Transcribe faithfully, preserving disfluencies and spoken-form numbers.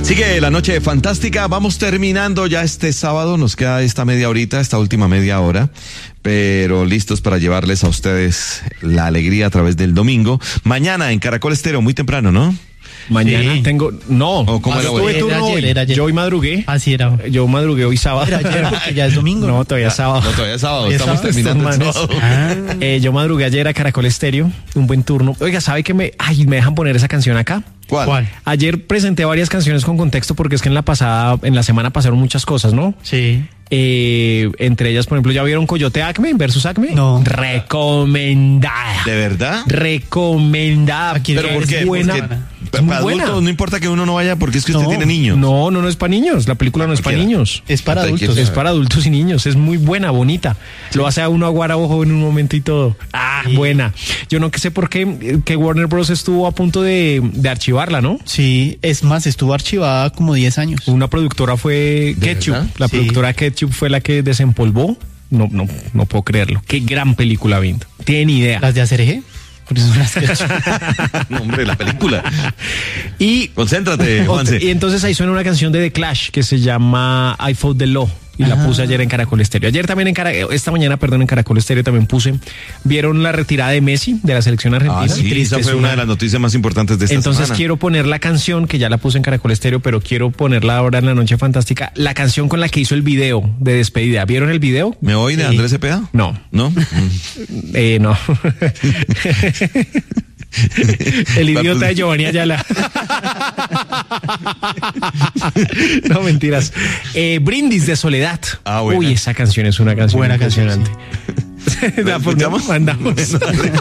Sigue la noche fantástica, vamos terminando ya este sábado, nos queda esta media horita, esta última media hora, pero listos para llevarles a ustedes la alegría a través del domingo. Mañana en Caracol Estéreo, muy temprano, ¿no? Mañana sí. tengo, no, ¿O cómo era tuve hoy? turno Era ayer, hoy. era ayer. Yo hoy madrugué, Así era. yo madrugué hoy sábado. Era ayer porque ya es domingo. No, todavía es sábado. No, todavía es sábado, Hoy es estamos sábado, terminando el estos sábado. Ah. Eh, yo madrugué ayer a Caracol Estéreo, un buen turno. Oiga, ¿sabe que me, ay, me dejan poner esa canción acá? ¿Cuál? ¿Cuál? Ayer presenté varias canciones con contexto porque es que en la pasada, en la semana pasaron muchas cosas, ¿no? Sí. Eh, entre ellas, por ejemplo, ¿ya vieron Coyote Acme versus Acme? No. Recomendada. ¿De verdad? Recomendada. Aquí ¿Pero es por qué? buena. Porque Es muy para buena. adultos no importa que uno no vaya porque es que usted No, tiene niños. No, no, no es para niños. La película no es para Cualquiera. niños. Es para Te adultos. quiero Es saber. para adultos y niños. Es muy buena, bonita. Lo hace a uno aguar a ojo en un momento y todo. Ah, Sí. buena. Yo no sé por qué que Warner Bros. Estuvo a punto de, de archivarla, ¿no? Sí, es más, estuvo archivada como diez años. Una productora fue ¿De Ketchup. verdad? La Sí. productora Ketchup fue la que desempolvó. No, no, no puedo creerlo. Qué gran película viendo. Tienen idea. Las de A C R G. Por eso son las que No, hombre, la película. Y, Concéntrate, Juanse. y entonces ahí suena una canción de The Clash que se llama I Fought the Law. Y la puse ayer en Caracol Estéreo. Ayer también en Caracol, esta mañana, perdón, en Caracol Estéreo también puse. ¿Vieron la retirada de Messi de la selección argentina? Ah, sí, Triste, esa es fue una de las noticias más importantes de esta Entonces semana. quiero poner la canción, que ya la puse en Caracol Estéreo, pero quiero ponerla ahora en la Noche Fantástica, la canción con la que hizo el video de despedida. ¿Vieron el video? ¿Me oí de Sí. Andrés Cepeda? No. ¿No? Mm. Eh, no. El idiota de Giovanni Ayala. No, mentiras. Eh, Brindis de Soledad. Ah, buena. Uy, esa canción es una canción Buena canción, impresionante. ¿La La formamos, escuchamos? mandamos.